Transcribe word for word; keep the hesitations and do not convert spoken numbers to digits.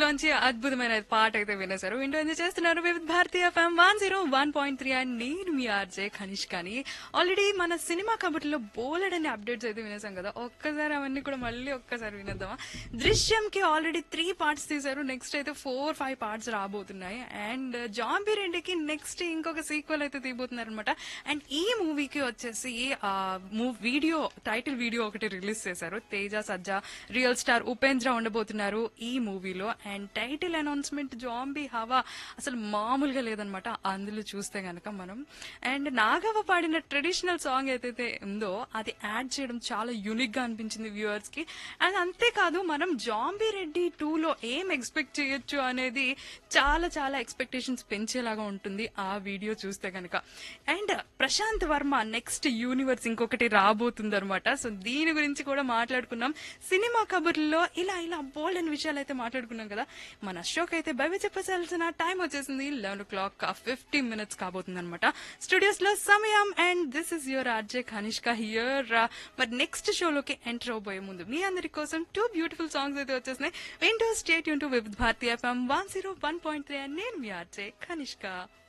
మూవీలోంచి అద్భుతమైన పాట అయితే వినేశారు. వింటూ ఎంజాయ్ చేస్తున్నారు with Bharatiya FM one zero one point three and నేను మీ ఆర్జే కనిష్కాని. ఆల్రెడీ మన సినిమా కబుర్లో బోలెడని అప్డేట్స్ అయితే వినేసాం కదా, ఒక్కసారి అవన్నీ కూడా మళ్ళీ ఒక్కసారి వినేద్దామా. దృశ్యంకి ఆల్రెడీ త్రీ పార్ట్స్ తీశారు, నెక్స్ట్ అయితే ఫోర్ ఫైవ్ పార్ట్స్ రాబోతున్నాయి. అండ్ జాంబీ రెండుకి నెక్స్ట్ ఇంకొక సీక్వెల్ అయితే తీయబోతున్నారు అనమాట. అండ్ ఈ మూవీకి వచ్చేసి వీడియో టైటిల్ వీడియో ఒకటి రిలీజ్ చేశారు. తేజ సజ్జా రియల్ స్టార్ ఉపేంద్ర ఉండబోతున్నారు ఈ మూవీలో. అండ్ టైటిల్ అనౌన్స్మెంట్ జాంబీ హవా అసలు మామూలుగా లేదనమాట అందులో చూస్తే గనక మనం. అండ్ నాగవ పాడిన ట్రెడిషనల్ సాంగ్ ఏదైతే ఉందో అది యాడ్ చేయడం చాలా యూనిక్ గా అనిపించింది వ్యూవర్స్ కి. అండ్ అంతేకాదు మనం జాంబీ రెడ్డి టూ లో ఏం ఎక్స్పెక్ట్ చేయొచ్చు అనేది చాలా చాలా ఎక్స్పెక్టేషన్స్ పెంచేలాగా ఉంటుంది ఆ వీడియో చూస్తే గనక. And Prashanth Varma next universe ఇంకొకటి రాబోతుంది అనమాట. సో దీని గురించి కూడా మాట్లాడుకున్నాం సినిమా కబుర్లో. ఇలా ఇలా బోల్డ్ అని విషయాలు అయితే మాట్లాడుకున్నాం కదా. మన షోకి అయితే బయట చెప్పాల్సిన టైం వచ్చేసింది. లెవెన్ ఓ క్లాక్ ఫిఫ్టీ మినిట్స్ కాబోతుంది అనమాట స్టూడియోస్ లో సమయం. And this is your RJ Kanishka here. మరి నెక్స్ట్ షోలోకి ఎంటర్ అవబోయే ముందు మీ అందరి కోసం టూ బ్యూటిఫుల్ సాంగ్స్ అయితే వచ్చేసినాయి. వింటూ stay tune to with Bharatiya FM one zero one point three and నేను మీ ఆర్జే కనిష్క.